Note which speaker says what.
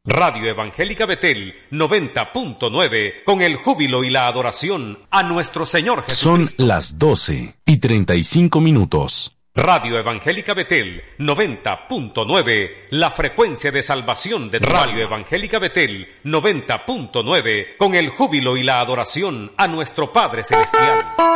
Speaker 1: Radio Evangélica Betel 90.9, con el júbilo y la adoración a nuestro Señor Jesucristo.
Speaker 2: Son las 12:35.
Speaker 1: Radio Evangélica Betel 90.9, la frecuencia de salvación de Radio Evangélica Betel 90.9, con el júbilo y la adoración a nuestro Padre Celestial.